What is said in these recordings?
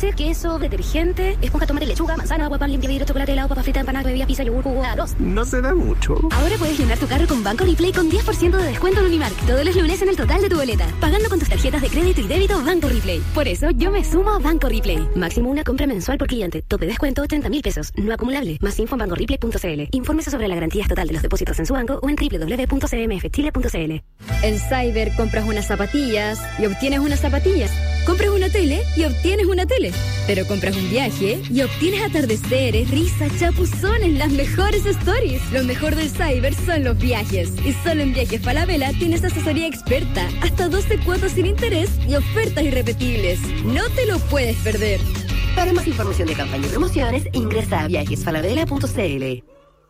leche, queso, detergente, esponja, tomate, lechuga, manzana, agua, pan, limpia vidrio, chocolate, helado, papa frita, empanada, bebida, pizza, yogur, jugo, arroz. No se da mucho. Ahora puedes llenar tu carro con Banco Replay con 10% de descuento en Unimark todos los lunes en el total de tu boleta, pagando con tus tarjetas de crédito y débito Banco Replay. Por eso yo me sumo a Banco Replay. Máximo una compra mensual por cliente. Tope descuento 80.000 pesos. No acumulable. Más info en bancoreplay.cl. Infórmese sobre la garantía estatal de los depósitos en su banco o en www.cmfchile.cl. En Cyber compras unas zapatillas y obtienes unas zapatillas. Compras una tele y obtienes una tele. Pero compras un viaje y obtienes atardeceres, risas, chapuzones, las mejores stories. Lo mejor del Cyber son los viajes. Y solo en Viajes Falabella tienes asesoría experta, hasta 12 cuotas sin interés y ofertas irrepetibles. No te lo puedes perder. Para más información de campaña y promociones, ingresa a viajesfalabella.cl.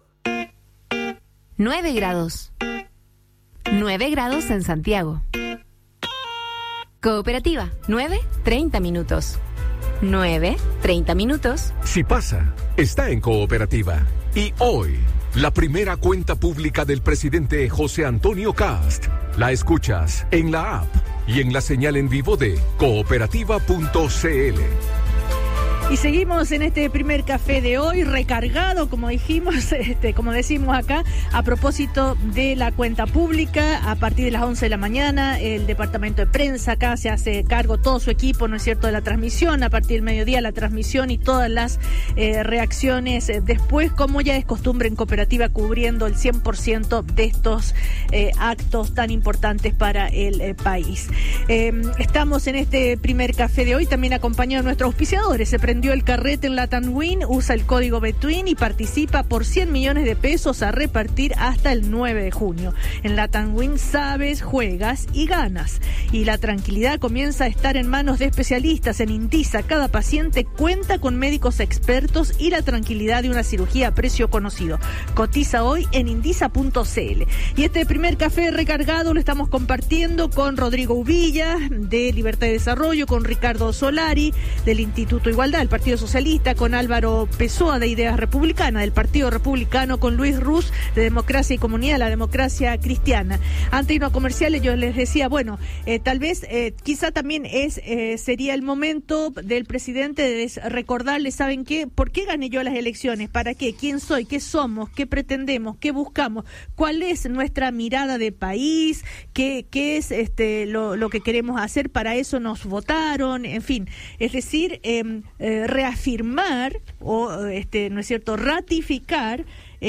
9 grados. 9 grados en Santiago. Cooperativa, 9:30 minutos. 9:30 minutos. Si pasa, está en Cooperativa. Y hoy, la primera cuenta pública del presidente José Antonio Kast. La escuchas en la app y en la señal en vivo de cooperativa.cl. Y seguimos en este primer café de hoy, recargado, como dijimos, como decimos acá, a propósito de la cuenta pública. A partir de las 11 de la mañana, el departamento de prensa acá se hace cargo, todo su equipo, ¿no es cierto?, de la transmisión. A partir del mediodía, la transmisión y todas las reacciones después, como ya es costumbre en Cooperativa, cubriendo el 100% de estos actos tan importantes para el país. Estamos en este primer café de hoy, también acompañado de nuestros auspiciadores. Se prendió el carrete en Latam Win, usa el código BETWIN y participa por 100 millones de pesos a repartir hasta el 9 de junio. En Latam Win sabes, juegas y ganas. Y la tranquilidad comienza a estar en manos de especialistas. En Indisa, cada paciente cuenta con médicos expertos y la tranquilidad de una cirugía a precio conocido. Cotiza hoy en indisa.cl. Y este primer café recargado lo estamos compartiendo con Rodrigo Uvilla, de Libertad y Desarrollo, con Ricardo Solari, del Instituto Igualdad, del Partido Socialista, con Álvaro Pessoa, de Ideas Republicanas, del Partido Republicano, con Luis Ruz, de Democracia y Comunidad, la Democracia Cristiana. Antes de irnos a comerciales, yo les decía, bueno, tal vez, quizá también sería el momento del presidente de recordarles, ¿saben qué? ¿Por qué gané yo las elecciones? ¿Para qué? ¿Quién soy? ¿Qué somos? ¿Qué pretendemos? ¿Qué buscamos? ¿Cuál es nuestra mirada de país? ¿Qué es lo que queremos hacer? Para eso nos votaron, en fin. Es decir, reafirmar o ¿no es cierto?, ratificar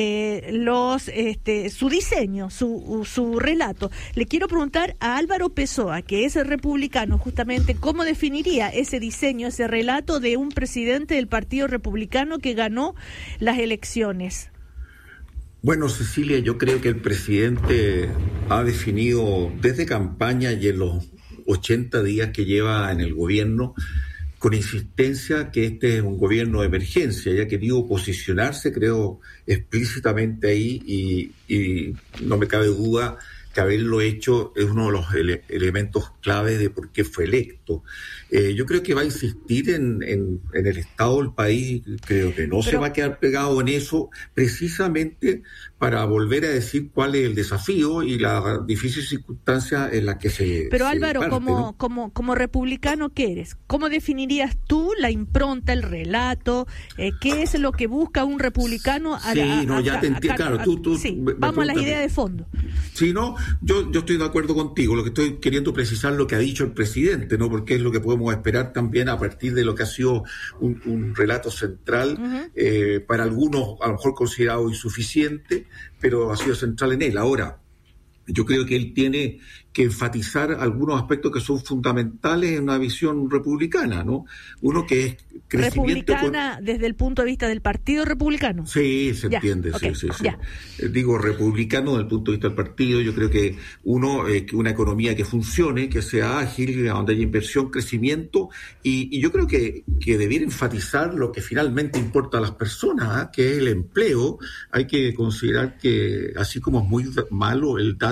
su diseño, su relato. Le quiero preguntar a Álvaro Pessoa, que es el republicano, justamente, ¿cómo definiría ese diseño, ese relato de un presidente del Partido Republicano que ganó las elecciones? Bueno, Cecilia, yo creo que el presidente ha definido desde campaña y en los 80 días que lleva en el gobierno, con insistencia, que este es un gobierno de emergencia, y ha querido posicionarse, creo, explícitamente ahí, y no me cabe duda que haberlo hecho es uno de los elementos clave de por qué fue electo. Yo creo que va a insistir en el estado del país, creo que no se va a quedar pegado en eso, precisamente para volver a decir cuál es el desafío y la difícil circunstancia en la que se... Pero Álvaro, parte, ¿no? como republicano, ¿qué eres? ¿Cómo definirías tú la impronta, el relato? ¿Qué es lo que busca un republicano? Ya te entiendo, claro. Tú sí, vamos a la idea de fondo. Sí, no, yo estoy de acuerdo contigo. Lo que estoy queriendo precisar lo que ha dicho el presidente, ¿no? Porque es lo que podemos esperar también a partir de lo que ha sido un relato central, para algunos a lo mejor considerado insuficiente, pero ha sido central en él. Ahora, yo creo que él tiene que enfatizar algunos aspectos que son fundamentales en una visión republicana, ¿no? Uno que es crecimiento... ¿Republicana desde el punto de vista del Partido Republicano? Sí, se entiende, okay, sí. Digo republicano desde el punto de vista del partido. Yo creo que que una economía que funcione, que sea ágil, donde haya inversión, crecimiento, y yo creo que debiera enfatizar lo que finalmente importa a las personas, que es el empleo. Hay que considerar que, así como es muy malo el dato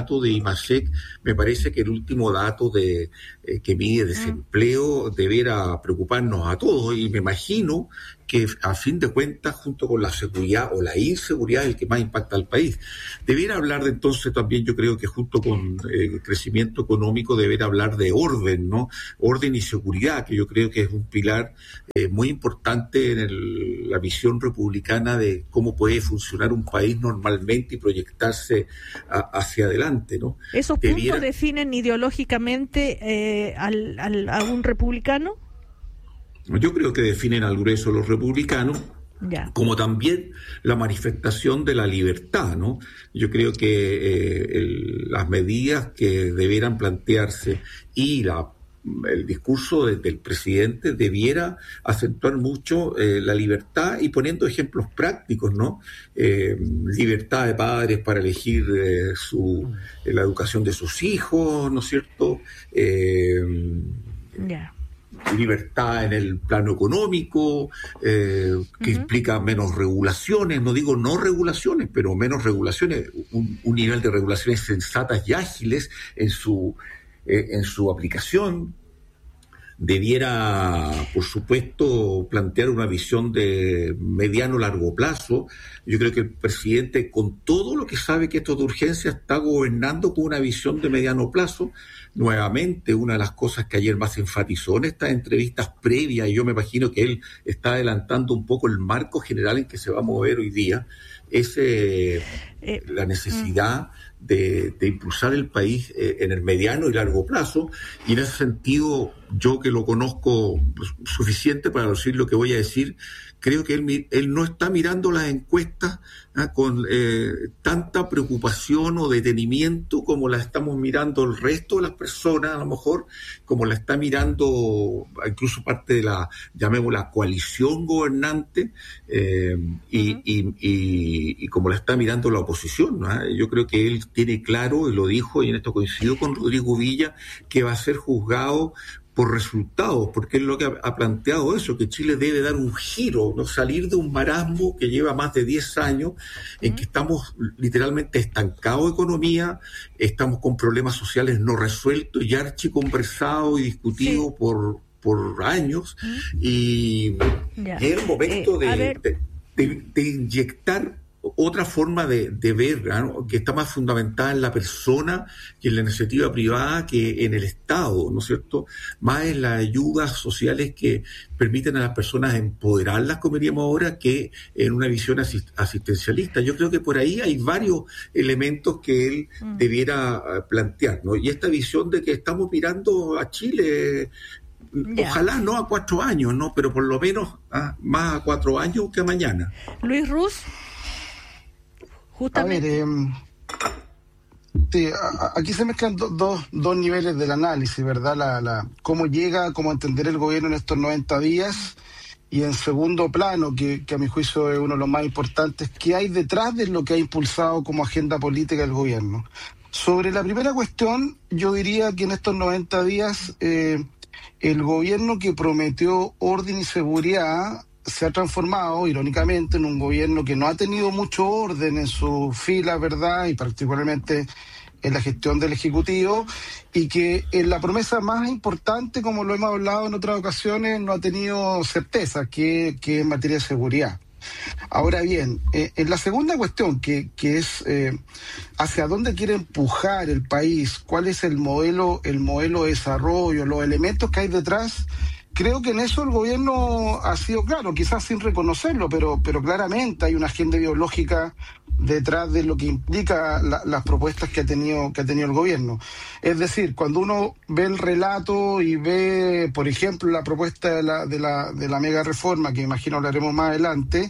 dato de IMASEC, me parece que el último dato que mide desempleo debiera preocuparnos a todos, y me imagino que a fin de cuentas, junto con la seguridad o la inseguridad, el que más impacta al país. Debiera hablar de, entonces también, yo creo que junto con el crecimiento económico, debiera hablar de orden, ¿no? Orden y seguridad, que yo creo que es un pilar muy importante en la visión republicana de cómo puede funcionar un país normalmente y proyectarse hacia adelante, ¿no? ¿Esos puntos definen ideológicamente a un republicano? Yo creo que definen al grueso los republicanos, como también la manifestación de la libertad, ¿no? Yo creo que las medidas que debieran plantearse y el discurso del presidente debiera acentuar mucho la libertad, y poniendo ejemplos prácticos, ¿no? Libertad de padres para elegir la educación de sus hijos, ¿no es cierto? Libertad en el plano económico, que implica menos regulaciones, no digo no regulaciones, pero menos regulaciones, un nivel de regulaciones sensatas y ágiles en su aplicación. Debiera, por supuesto, plantear una visión de mediano-largo plazo. Yo creo que el presidente, con todo lo que sabe que esto es de urgencia, está gobernando con una visión de mediano plazo. Nuevamente, una de las cosas que ayer más enfatizó en estas entrevistas previas, y yo me imagino que él está adelantando un poco el marco general en que se va a mover hoy día, es la necesidad de impulsar el país en el mediano y largo plazo, y en ese sentido, yo que lo conozco suficiente para decir lo que voy a decir, creo que él no está mirando las encuestas con tanta preocupación o detenimiento como la estamos mirando el resto de las personas, a lo mejor, como la está mirando incluso parte de llamémosla coalición gobernante, y como la está mirando la oposición, ¿no? Yo creo que él tiene claro, y lo dijo, y en esto coincido con Rodrigo Villa, que va a ser juzgado por resultados, porque es lo que ha planteado eso, que Chile debe dar un giro, no salir de un marasmo que lleva más de 10 años, en que estamos literalmente estancados de economía, estamos con problemas sociales no resueltos y archiconversados y discutidos por años, y es el momento de inyectar otra forma de ver, ¿no? Que está más fundamentada en la persona que en la iniciativa privada, que en el Estado, ¿no es cierto? Más en las ayudas sociales que permiten a las personas empoderarlas, como diríamos ahora, que en una visión asistencialista. Yo creo que por ahí hay varios elementos que él debiera plantear, ¿no? Y esta visión de que estamos mirando a Chile, ojalá no a 4 años, ¿no? Pero por lo menos más a 4 años que a mañana. Luis Ruz. Justamente. A ver, aquí se mezclan dos niveles del análisis, ¿verdad? Cómo entender el gobierno en estos 90 días, y en segundo plano, que a mi juicio es uno de los más importantes, ¿qué hay detrás de lo que ha impulsado como agenda política el gobierno? Sobre la primera cuestión, yo diría que en estos 90 días el gobierno que prometió orden y seguridad se ha transformado, irónicamente, en un gobierno que no ha tenido mucho orden en sus filas, ¿verdad? Y particularmente en la gestión del Ejecutivo, y que en la promesa más importante, como lo hemos hablado en otras ocasiones, no ha tenido certeza, que en materia de seguridad. Ahora bien, en la segunda cuestión, que es hacia dónde quiere empujar el país, cuál es el modelo de desarrollo, los elementos que hay detrás. Creo que en eso el gobierno ha sido claro, quizás sin reconocerlo, pero claramente hay una agenda ideológica detrás de lo que implica las propuestas que ha tenido el gobierno. Es decir, cuando uno ve el relato y ve, por ejemplo, la propuesta de la mega reforma, que imagino hablaremos más adelante,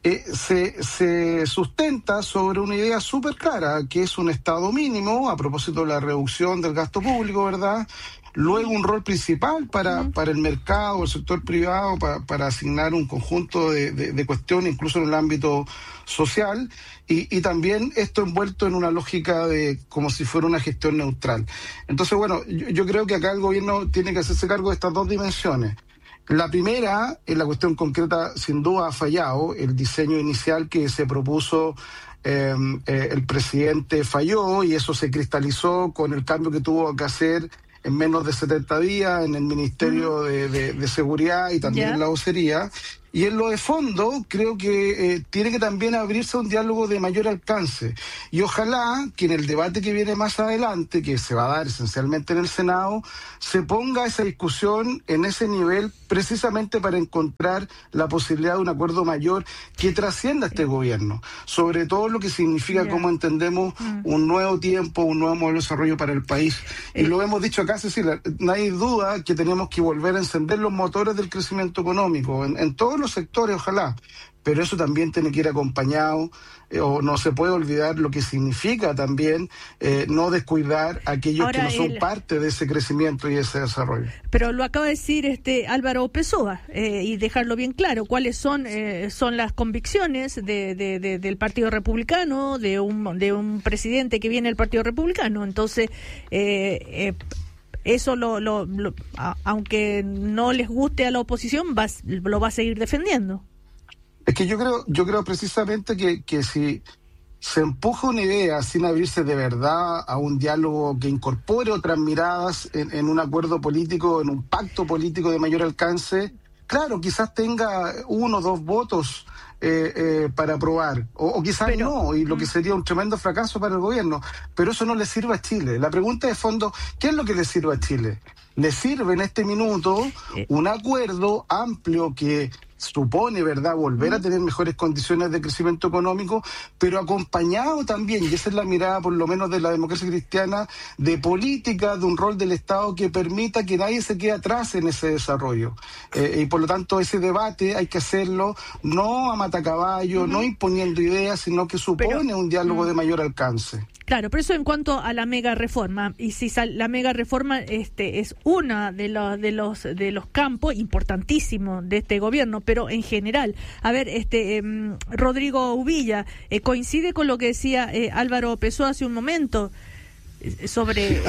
se sustenta sobre una idea súper clara, que es un Estado mínimo, a propósito de la reducción del gasto público, ¿verdad? Luego un rol principal para el mercado, el sector privado, para asignar un conjunto de cuestiones, incluso en el ámbito social, y también esto envuelto en una lógica de como si fuera una gestión neutral. Entonces, bueno, yo creo que acá el gobierno tiene que hacerse cargo de estas dos dimensiones. La primera, en la cuestión concreta, sin duda ha fallado. El diseño inicial que se propuso el presidente falló y eso se cristalizó con el cambio que tuvo que hacer en menos de 70 días en el Ministerio de Seguridad y también en la vocería. Y en lo de fondo, creo que tiene que también abrirse un diálogo de mayor alcance. Y ojalá que en el debate que viene más adelante, que se va a dar esencialmente en el Senado, se ponga esa discusión en ese nivel precisamente para encontrar la posibilidad de un acuerdo mayor que trascienda este gobierno. Sobre todo lo que significa cómo entendemos un nuevo tiempo, un nuevo modelo de desarrollo para el país. Y lo hemos dicho acá, Cecilia, nadie duda que tenemos que volver a encender los motores del crecimiento económico en todos los sectores, ojalá, pero eso también tiene que ir acompañado, o no se puede olvidar lo que significa también no descuidar a aquellos ahora, que no son parte de ese crecimiento y ese desarrollo. Pero lo acaba de decir Álvaro Pessoa, y dejarlo bien claro, cuáles son las convicciones del Partido Republicano, de un presidente que viene del Partido Republicano. Entonces, eso aunque no les guste a la oposición, lo va a seguir defendiendo. Es que yo creo precisamente que si se empuja una idea sin abrirse de verdad a un diálogo que incorpore otras miradas en un acuerdo político, en un pacto político de mayor alcance, claro, quizás tenga 1 o 2 votos para aprobar, o quizás no, y lo que sería un tremendo fracaso para el gobierno, pero eso no le sirve a Chile. La pregunta de fondo, ¿qué es lo que le sirve a Chile? Le sirve en este minuto un acuerdo amplio que supone, ¿verdad?, volver a tener mejores condiciones de crecimiento económico, pero acompañado también, y esa es la mirada por lo menos de la democracia cristiana, de política, de un rol del Estado que permita que nadie se quede atrás en ese desarrollo. Y por lo tanto ese debate hay que hacerlo no a matacaballo, no imponiendo ideas, sino que supone un diálogo de mayor alcance. Claro, pero eso en cuanto a la mega reforma, y si la mega reforma es una de los campos importantísimos de este gobierno, pero en general, a ver, Rodrigo Uvilla, coincide con lo que decía Álvaro Pessoa hace un momento sobre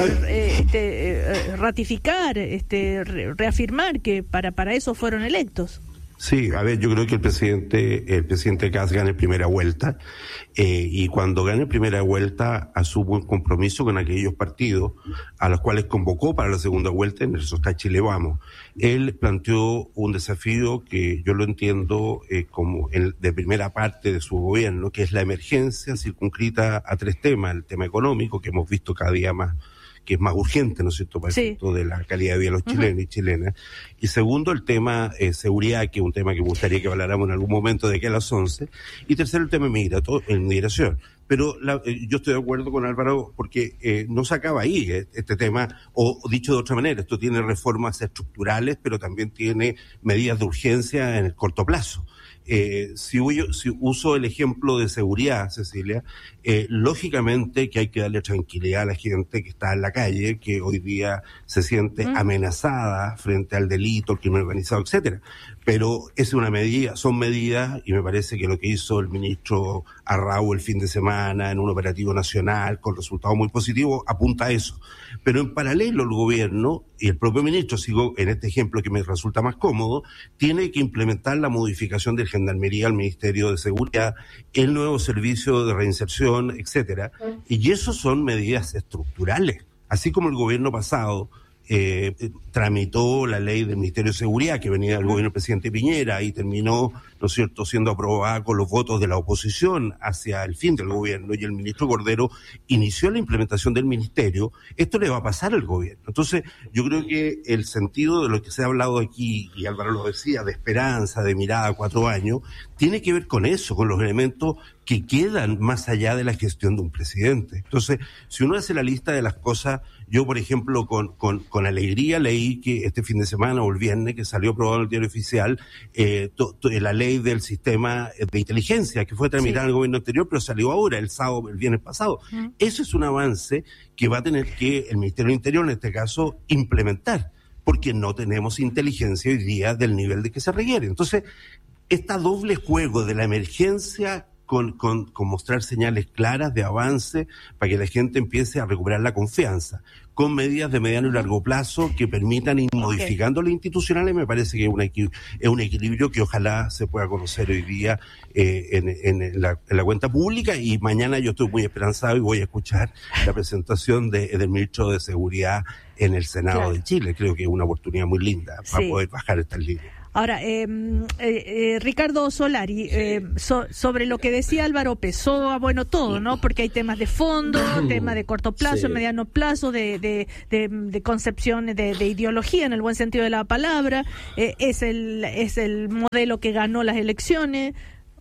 ratificar, reafirmar que para eso fueron electos. Sí, a ver, yo creo que el presidente Kast gana en primera vuelta, y cuando gane en primera vuelta asume un compromiso con aquellos partidos a los cuales convocó para la segunda vuelta, en eso está Chile Vamos. Él planteó un desafío que yo lo entiendo como de primera parte de su gobierno, que es la emergencia circunscrita a 3 temas: el tema económico, que hemos visto cada día más, que es más urgente, ¿no es cierto?, para el efecto de la calidad de vida de los chilenos y chilenas. Y segundo, el tema seguridad, que es un tema que me gustaría que habláramos en algún momento de aquí a las 11. Y tercero, el tema migración. Pero yo estoy de acuerdo con Álvaro porque no se acaba ahí este tema, o dicho de otra manera, esto tiene reformas estructurales, pero también tiene medidas de urgencia en el corto plazo. Si uso el ejemplo de seguridad, Cecilia, lógicamente que hay que darle tranquilidad a la gente que está en la calle, que hoy día se siente amenazada frente al delito, el crimen organizado, etcétera. Pero es una medida, son medidas, y me parece que lo que hizo el ministro Arrau el fin de semana en un operativo nacional con resultados muy positivos apunta a eso. Pero en paralelo el gobierno y el propio ministro, sigo en este ejemplo que me resulta más cómodo, tiene que implementar la modificación de Gendarmería al Ministerio de Seguridad, el nuevo servicio de reinserción, etcétera. Y eso son medidas estructurales. Así como el gobierno pasado tramitó la ley del Ministerio de Seguridad que venía del gobierno del presidente Piñera y terminó, ¿no es cierto?, siendo aprobada con los votos de la oposición hacia el fin del gobierno, y el ministro Cordero inició la implementación del ministerio. Esto le va a pasar al gobierno. Entonces, yo creo que el sentido de lo que se ha hablado aquí, y Álvaro lo decía, de esperanza, de mirada a 4 años, tiene que ver con eso, con los elementos que quedan más allá de la gestión de un presidente. Entonces, si uno hace la lista de las cosas, yo, por ejemplo, con alegría leí que este fin de semana o el viernes, que salió aprobado en el diario oficial, la ley del sistema de inteligencia, que fue tramitada en el gobierno anterior, pero salió ahora, el viernes pasado. Eso es un avance que va a tener que el Ministerio del Interior, en este caso, implementar, porque no tenemos inteligencia hoy día del nivel de que se requiere. Entonces, este doble juego de la emergencia con mostrar señales claras de avance para que la gente empiece a recuperar la confianza, con medidas de mediano y largo plazo que permitan ir modificando lo institucional. Me parece que es un equilibrio que ojalá se pueda conocer hoy día en la cuenta pública, y mañana yo estoy muy esperanzado y voy a escuchar la presentación del ministro de Seguridad en el Senado de Chile. Creo que es una oportunidad muy linda para poder bajar estas líneas. Ahora, Ricardo Solari, sobre lo que decía Álvaro Pessoa, bueno, todo, ¿no? Porque hay temas de fondo, temas de corto plazo, mediano plazo, de concepción de ideología en el buen sentido de la palabra. Es el modelo que ganó las elecciones.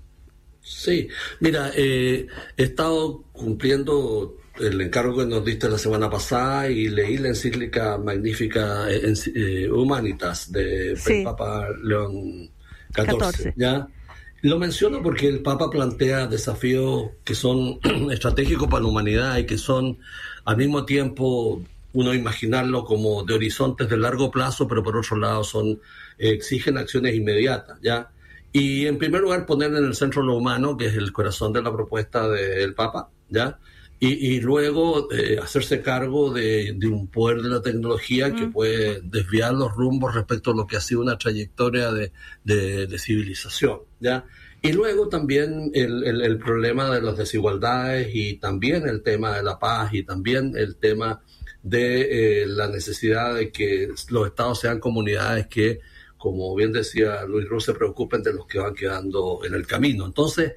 Sí, mira, he estado cumpliendo el encargo que nos diste la semana pasada y leí la encíclica magnífica Humanitas de Papa León XIV, ¿ya? Lo menciono porque el Papa plantea desafíos que son estratégicos para la humanidad y que son al mismo tiempo, uno imaginarlo como de horizontes de largo plazo, pero por otro lado exigen acciones inmediatas, ¿ya? Y en primer lugar poner en el centro lo humano, que es el corazón de la propuesta del Papa, ¿ya? Y luego hacerse cargo de un poder de la tecnología que puede desviar los rumbos respecto a lo que ha sido una trayectoria de civilización, ¿ya? Y luego también el problema de las desigualdades, y también el tema de la paz, y también el tema de la necesidad de que los estados sean comunidades que, como bien decía Luis Ruz, se preocupen de los que van quedando en el camino. Entonces,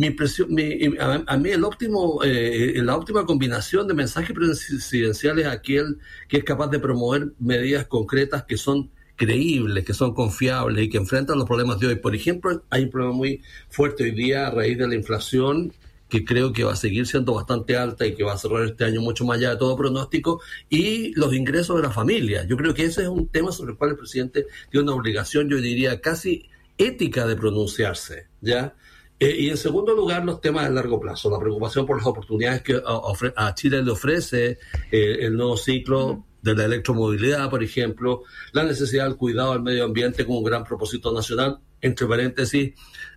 a mí la óptima combinación de mensajes presidenciales es aquel que es capaz de promover medidas concretas que son creíbles, que son confiables y que enfrentan los problemas de hoy. Por ejemplo, hay un problema muy fuerte hoy día a raíz de la inflación, que creo que va a seguir siendo bastante alta y que va a cerrar este año mucho más allá de todo pronóstico, y los ingresos de la familia. Yo creo que ese es un tema sobre el cual el presidente tiene una obligación, yo diría, casi ética de pronunciarse, ¿ya? Y en segundo lugar, los temas de largo plazo, la preocupación por las oportunidades que a Chile le ofrece el nuevo ciclo de la electromovilidad, por ejemplo, la necesidad del cuidado del medio ambiente como un gran propósito nacional, entre paréntesis,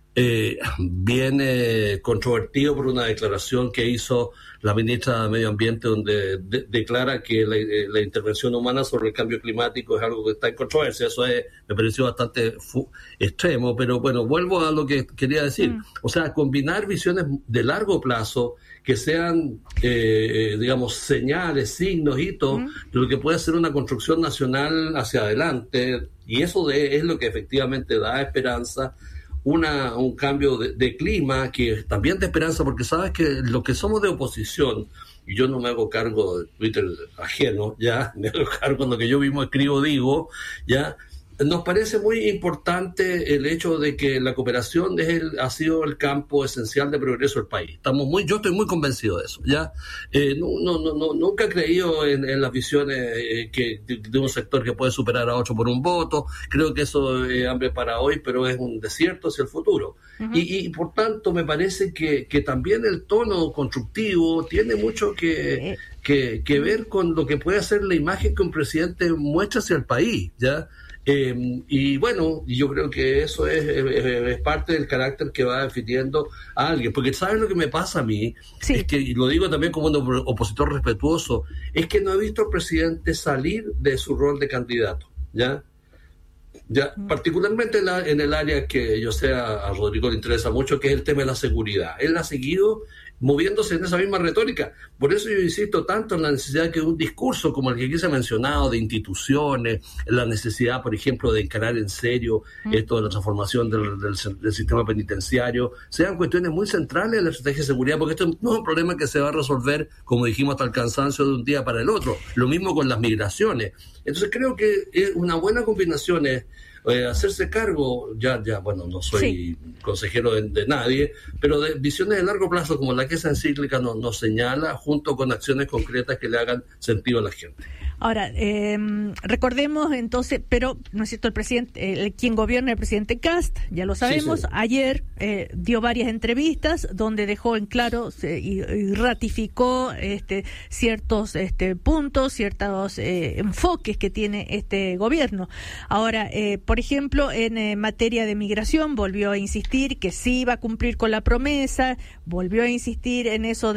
viene controvertido por una declaración que hizo la ministra de Medio Ambiente, donde declara que la intervención humana sobre el cambio climático es algo que está en controversia. Eso me pareció bastante extremo, pero bueno, vuelvo a lo que quería decir. O sea, combinar visiones de largo plazo que sean, digamos, señales, signos, hitos, de lo que puede ser una construcción nacional hacia adelante, y eso es lo que efectivamente da esperanza, un cambio de clima, que también de esperanza, porque sabes que los que somos de oposición, y yo no me hago cargo de Twitter ajeno, ya, me hago cargo de lo que yo mismo escribo, digo, ya, nos parece muy importante el hecho de que la cooperación ha sido el campo esencial de progreso del país. Yo estoy muy convencido de eso, ¿ya? Nunca he creído en las visiones de un sector que puede superar a otro por un voto. Creo que eso es hambre para hoy, pero es un desierto hacia el futuro. Y por tanto, me parece que también el tono constructivo tiene mucho que ver con lo que puede hacer la imagen que un presidente muestra hacia el país, ¿ya? Y bueno, yo creo que eso es parte del carácter que va definiendo a alguien, porque ¿sabes lo que me pasa a mí? Es que, y lo digo también como un opositor respetuoso, es que no he visto al presidente salir de su rol de candidato, ¿ya? Particularmente en el área que yo sé a Rodrigo le interesa mucho, que es el tema de la seguridad. Él ha seguido moviéndose en esa misma retórica. Por eso yo insisto tanto en la necesidad que un discurso como el que aquí se ha mencionado, de instituciones, la necesidad, por ejemplo, de encarar en serio esto de la transformación del sistema penitenciario, sean cuestiones muy centrales de la estrategia de seguridad, porque esto no es un problema que se va a resolver, como dijimos, hasta el cansancio de un día para el otro. Lo mismo con las migraciones. Entonces creo que una buena combinación es hacerse cargo, bueno, no soy consejero de nadie, pero de visiones de largo plazo como la que esa encíclica nos señala, junto con acciones concretas que le hagan sentido a la gente. Ahora, recordemos entonces, pero no es cierto, el presidente, quien gobierna, el presidente Kast, ya lo sabemos, sí. Ayer dio varias entrevistas donde dejó en claro y ratificó ciertos puntos, ciertos enfoques que tiene este gobierno. Ahora, por ejemplo, en materia de migración volvió a insistir que sí iba a cumplir con la promesa, volvió a insistir en eso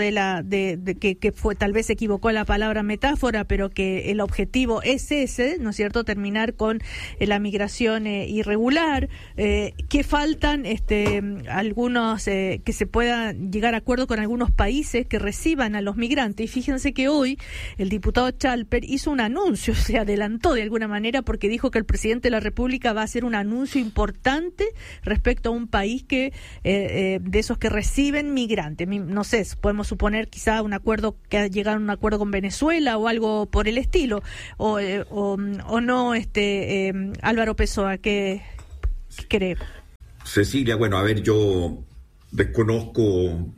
que fue, tal vez se equivocó la palabra metáfora, pero que el objetivo es ese, ¿no es cierto?, terminar con la migración irregular, que faltan algunos, que se pueda llegar a acuerdo con algunos países que reciban a los migrantes. Y fíjense que hoy el diputado Chalper hizo un anuncio, se adelantó de alguna manera porque dijo que el presidente de la República va a hacer un anuncio importante respecto a un país que de esos que reciben migrantes. No sé, podemos suponer quizá un acuerdo, que llegar a un acuerdo con Venezuela o algo por el estilo, o no, Álvaro Pessoa, ¿qué cree? Cecilia, bueno, a ver, yo desconozco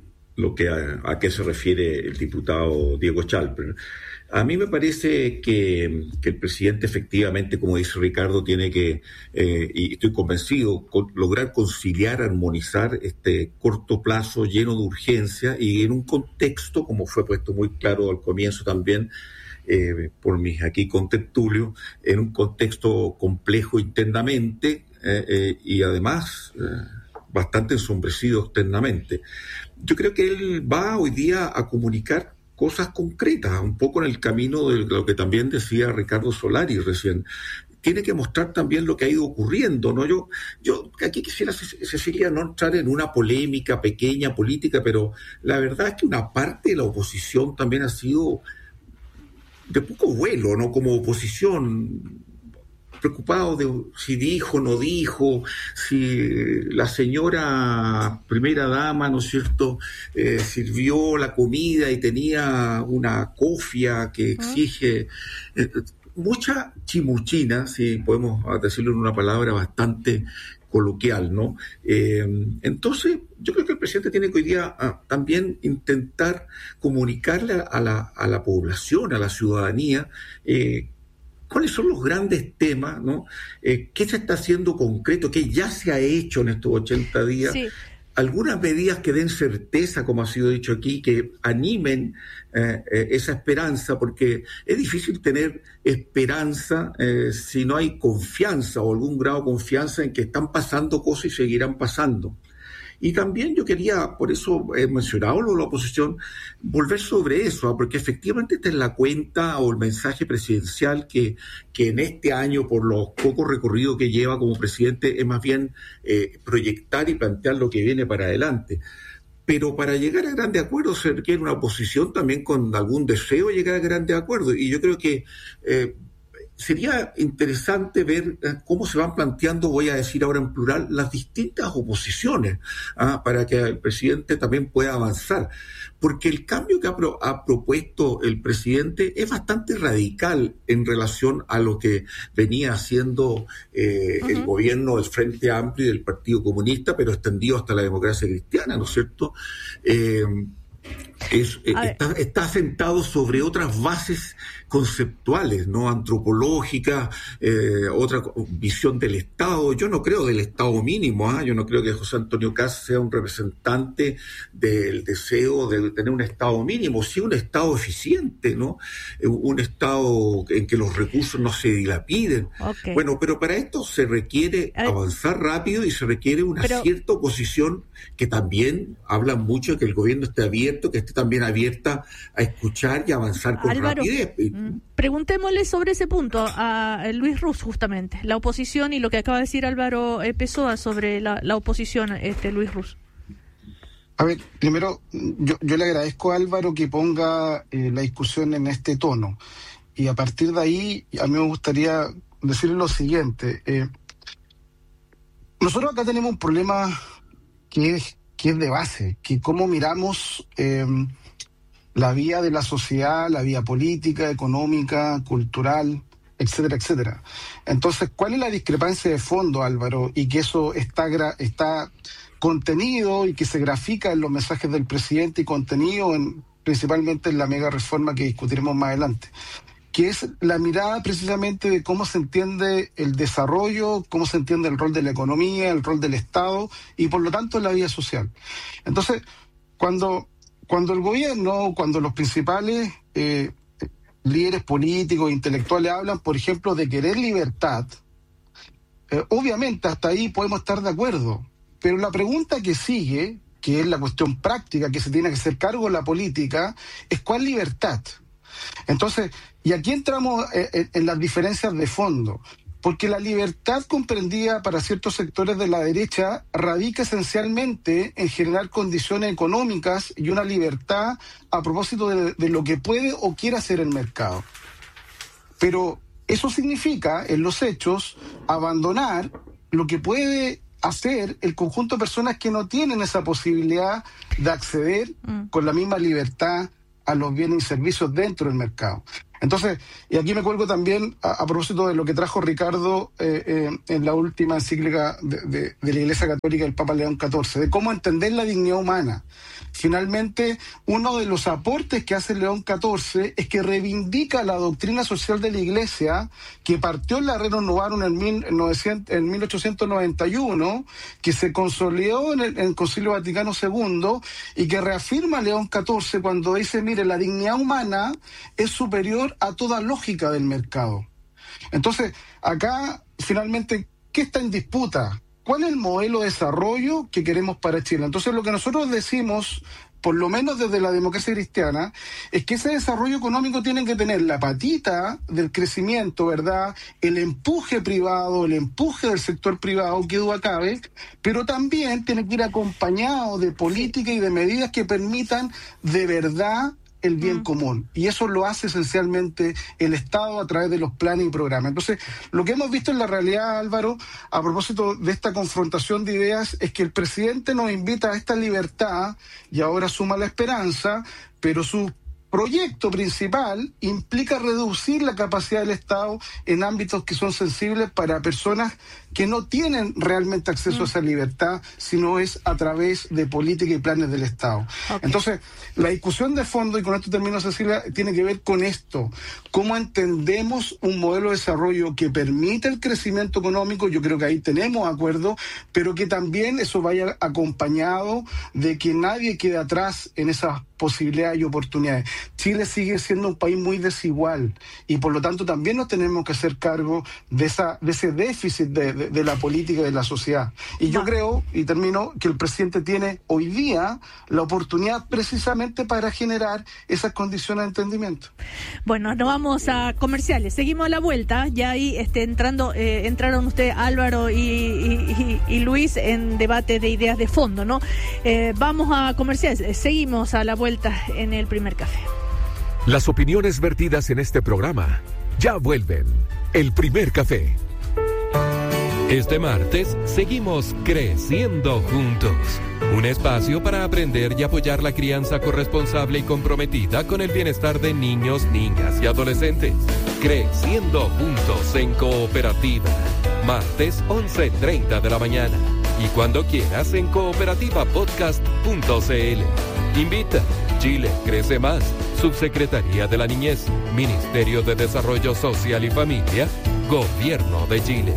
a qué se refiere el diputado Diego Chalper. A mí me parece que el presidente efectivamente, como dice Ricardo, tiene que, y estoy convencido, lograr conciliar, armonizar este corto plazo lleno de urgencia y en un contexto, como fue puesto muy claro al comienzo también, por mis aquí contertulios, en un contexto complejo internamente y además bastante ensombrecido externamente. Yo creo que él va hoy día a comunicar cosas concretas, un poco en el camino de lo que también decía Ricardo Solari recién. Tiene que mostrar también lo que ha ido ocurriendo, ¿no? Yo aquí quisiera, Cecilia, no entrar en una polémica pequeña política, pero la verdad es que una parte de la oposición también ha sido de poco vuelo, ¿no? Como oposición, preocupado de si dijo o no dijo, si la señora primera dama, ¿no es cierto?, sirvió la comida y tenía una cofia que exige mucha chimuchina, si podemos decirlo en una palabra bastante coloquial, ¿no? Entonces, yo creo que el presidente tiene que hoy día también intentar comunicarle a la población, a la ciudadanía, cuáles son los grandes temas, ¿no? ¿Qué se está haciendo concreto? ¿Qué ya se ha hecho en estos 80 días? Sí. Algunas medidas que den certeza, como ha sido dicho aquí, que animen esa esperanza, porque es difícil tener esperanza si no hay confianza o algún grado de confianza en que están pasando cosas y seguirán pasando. Y también yo quería, por eso he mencionado lo de la oposición, volver sobre eso, porque efectivamente esta es la cuenta o el mensaje presidencial que en este año, por los pocos recorridos que lleva como presidente, es más bien proyectar y plantear lo que viene para adelante. Pero para llegar a grandes acuerdos se requiere una oposición también con algún deseo de llegar a grandes acuerdos. Y yo creo que sería interesante ver cómo se van planteando, voy a decir ahora en plural, las distintas oposiciones, para que el presidente también pueda avanzar. Porque el cambio que ha propuesto el presidente es bastante radical en relación a lo que venía haciendo el gobierno del Frente Amplio y del Partido Comunista, pero extendido hasta la democracia cristiana, ¿no es cierto? Está sentado sobre otras bases conceptuales, ¿no? Antropológicas, otra visión del Estado. Yo no creo del Estado mínimo, yo no creo que José Antonio Kast sea un representante del deseo de tener un Estado mínimo, sí un Estado eficiente, ¿no? Un Estado en que los recursos no se dilapiden. Okay. Bueno, pero para esto se requiere avanzar rápido y se requiere una cierta oposición que también habla mucho de que el gobierno esté abierto, que esté también abierta a escuchar y avanzar con rapidez. Preguntémosle sobre ese punto a Luis Ruz, justamente, la oposición y lo que acaba de decir Álvaro Pessoa sobre la oposición, Luis Ruz. A ver, primero, yo le agradezco a Álvaro que ponga la discusión en este tono. Y a partir de ahí, a mí me gustaría decirle lo siguiente. Nosotros acá tenemos un problema que es de base, que cómo miramos la vía de la sociedad, la vía política, económica, cultural, etcétera, etcétera. Entonces, ¿cuál es la discrepancia de fondo, Álvaro? Y que eso está contenido y que se grafica en los mensajes del presidente y contenido principalmente en la mega reforma que discutiremos más adelante. que es la mirada precisamente de cómo se entiende el desarrollo, cómo se entiende el rol de la economía, el rol del Estado y por lo tanto la vida social. Entonces, cuando el gobierno, cuando los principales líderes políticos, intelectuales hablan, por ejemplo, de querer libertad, obviamente hasta ahí podemos estar de acuerdo, pero la pregunta que sigue, que es la cuestión práctica que se tiene que hacer cargo de la política, es ¿cuál libertad? Entonces, y aquí entramos en las diferencias de fondo, porque la libertad comprendida para ciertos sectores de la derecha radica esencialmente en generar condiciones económicas y una libertad a propósito de lo que puede o quiere hacer el mercado. Pero eso significa, en los hechos, abandonar lo que puede hacer el conjunto de personas que no tienen esa posibilidad de acceder con la misma libertad a los bienes y servicios dentro del mercado. Entonces, y aquí me cuelgo también a propósito de lo que trajo Ricardo en la última encíclica de la Iglesia Católica del Papa León XIV, de cómo entender la dignidad humana. Finalmente, uno de los aportes que hace León XIV es que reivindica la doctrina social de la Iglesia que partió en la Rerum Novarum en 1891, que se consolidó en el Concilio Vaticano II y que reafirma León XIV cuando dice, mire, la dignidad humana es superior a toda lógica del mercado. Entonces, acá, finalmente, ¿qué está en disputa? ¿Cuál es el modelo de desarrollo que queremos para Chile? Entonces, lo que nosotros decimos, por lo menos desde la democracia cristiana, es que ese desarrollo económico tiene que tener la patita del crecimiento, ¿verdad? El empuje privado, el empuje del sector privado, que duda cabe, pero también tiene que ir acompañado de políticas y de medidas que permitan de verdad el bien común. Y eso lo hace esencialmente el Estado a través de los planes y programas. Entonces, lo que hemos visto en la realidad, Álvaro, a propósito de esta confrontación de ideas, es que el presidente nos invita a esta libertad y ahora suma la esperanza, pero su proyecto principal implica reducir la capacidad del Estado en ámbitos que son sensibles para personas que no tienen realmente acceso a esa libertad, sino es a través de políticas y planes del Estado. Okay. Entonces, la discusión de fondo, y con esto termino, Cecilia, tiene que ver con esto. ¿Cómo entendemos un modelo de desarrollo que permite el crecimiento económico? Yo creo que ahí tenemos acuerdo, pero que también eso vaya acompañado de que nadie quede atrás en esas posibilidades y oportunidades. Chile sigue siendo un país muy desigual y por lo tanto también nos tenemos que hacer cargo de ese déficit de la política y de la sociedad. Y yo creo, y termino, que el presidente tiene hoy día la oportunidad precisamente para generar esas condiciones de entendimiento. Bueno, nos vamos a comerciales. Seguimos a la vuelta. Ya ahí entraron usted, Álvaro y Luis, en debate de ideas de fondo, ¿no? Vamos a comerciales. Seguimos a la vuelta en el primer café. Las opiniones vertidas en este programa ya vuelven. El primer café. Este martes seguimos creciendo juntos. Un espacio para aprender y apoyar la crianza corresponsable y comprometida con el bienestar de niños, niñas y adolescentes. Creciendo juntos en Cooperativa. Martes 11:30 de la mañana. Y cuando quieras en cooperativapodcast.cl. Invita. Chile crece más. Subsecretaría de la Niñez. Ministerio de Desarrollo Social y Familia. Gobierno de Chile.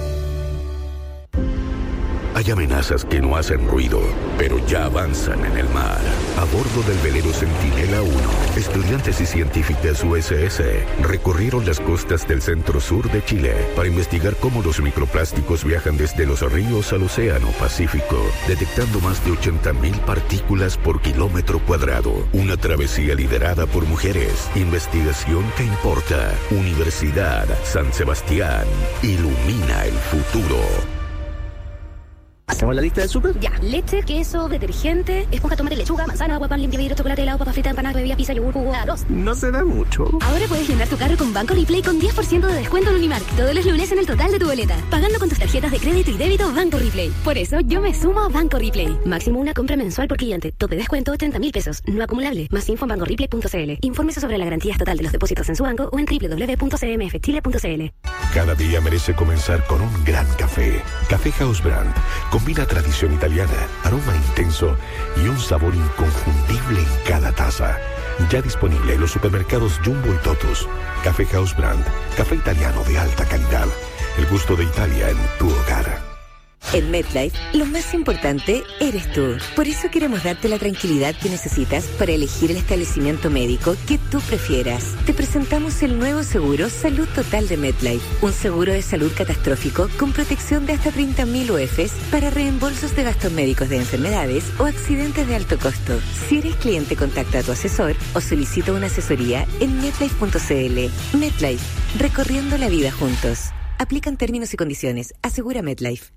Hay amenazas que no hacen ruido, pero ya avanzan en el mar. A bordo del velero Centinela 1, estudiantes y científicas USS recorrieron las costas del centro-sur de Chile para investigar cómo los microplásticos viajan desde los ríos al océano Pacífico, detectando más de 80.000 partículas por kilómetro cuadrado. Una travesía liderada por mujeres. Investigación que importa. Universidad San Sebastián. Ilumina el futuro. ¿Hacemos la lista del súper? Ya, leche, queso, detergente, esponja, tomate, lechuga, manzana, agua, pan, limpia, vidrio, chocolate, helado, papa frita, empanada, bebida, pizza, yogur, jugo, arroz. No se da mucho. Ahora puedes llenar tu carro con Banco Replay con 10% de descuento en Unimark todos los lunes en el total de tu boleta, pagando con tus tarjetas de crédito y débito Banco Replay. Por eso yo me sumo a Banco Replay. Máximo una compra mensual por cliente. Tope de descuento 80.000 pesos. No acumulable. Más info en bancoreplay.cl. Infórmese sobre la garantía total de los depósitos en su banco o en www.cmfchile.cl. Cada día merece comenzar con un gran café. Café House Brand combina tradición italiana, aroma intenso y un sabor inconfundible en cada taza. Ya disponible en los supermercados Jumbo y Totus. Café House Brand, café italiano de alta calidad. El gusto de Italia en tu hogar. En MetLife, lo más importante eres tú. Por eso queremos darte la tranquilidad que necesitas para elegir el establecimiento médico que tú prefieras. Te presentamos el nuevo seguro Salud Total de MetLife. Un seguro de salud catastrófico con protección de hasta 30.000 UFs para reembolsos de gastos médicos de enfermedades o accidentes de alto costo. Si eres cliente, contacta a tu asesor o solicita una asesoría en MetLife.cl. MetLife, recorriendo la vida juntos. Aplican términos y condiciones. Asegura MetLife.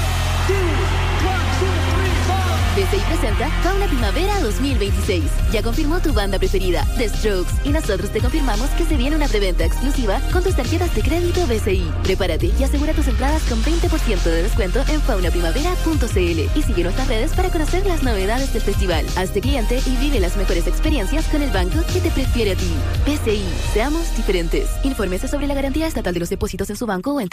BCI presenta Fauna Primavera 2026. Ya confirmó tu banda preferida, The Strokes, y nosotros te confirmamos que se viene una preventa exclusiva con tus tarjetas de crédito BCI. Prepárate y asegura tus entradas con 20% de descuento en faunaprimavera.cl y sigue nuestras redes para conocer las novedades del festival. Hazte cliente y vive las mejores experiencias con el banco que te prefiere a ti. BCI, seamos diferentes. Infórmese sobre la garantía estatal de los depósitos en su banco o en